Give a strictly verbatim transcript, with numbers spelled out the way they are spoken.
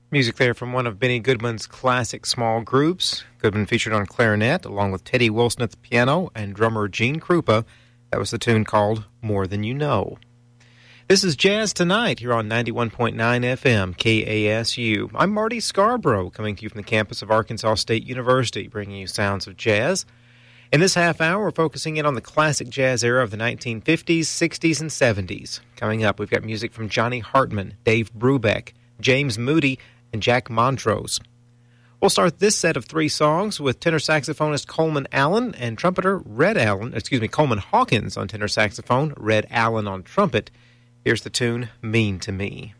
Music there from one of Benny Goodman's classic small groups. Goodman featured on clarinet, along with Teddy Wilson at the piano and drummer Gene Krupa. That was the tune called More Than You Know. This is Jazz Tonight here on ninety-one point nine F M, K A S U. I'm Marty Scarborough, coming to you from the campus of Arkansas State University, bringing you sounds of jazz. In this half hour, we're focusing in on the classic jazz era of the nineteen fifties, sixties, and seventies. Coming up, we've got music from Johnny Hartman, Dave Brubeck, James Moody, and Jack Montrose. We'll start this set of three songs with tenor saxophonist Coleman Allen and trumpeter Red Allen, excuse me, Coleman Hawkins on tenor saxophone, Red Allen on trumpet. Here's the tune, Mean to Me.